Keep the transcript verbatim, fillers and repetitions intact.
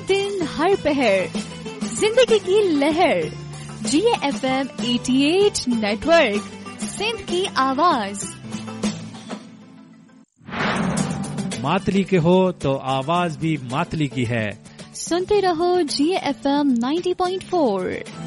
दिन हर पहर जिंदगी की लहर। जी एफ एम अठासी नेटवर्क, सिंध की आवाज। मातली के हो तो आवाज भी मातली की है। सुनते रहो जी F M ninety point four.